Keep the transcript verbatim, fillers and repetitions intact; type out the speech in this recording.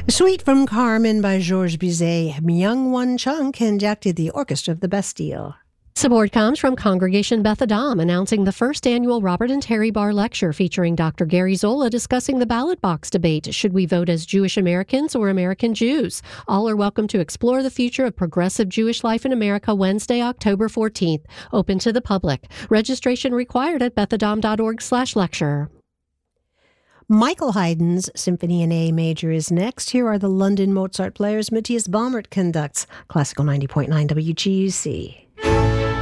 Suite from Carmen by Georges Bizet. Myung-Won Chung conducted the Orchestra of the Bastille. Support comes from Congregation Beth Adam, announcing the first annual Robert and Terry Barr Lecture featuring Doctor Gary Zola discussing the ballot box debate. Should we vote as Jewish Americans or American Jews? All are welcome to explore the future of progressive Jewish life in America Wednesday, October fourteenth. Open to the public. Registration required at bethadam.org slash lecture. Michael Haydn's Symphony in A Major is next. Here are the London Mozart players Matthias Baumert conducts. Classical ninety point nine W G U C.